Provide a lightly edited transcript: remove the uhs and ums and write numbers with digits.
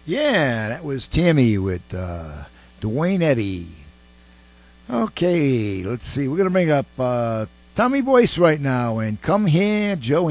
Yeah, that was Tammy with Dwayne Eddy. Okay, let's see. We're going to bring up Tommy Boyce right now and Come Here, Joe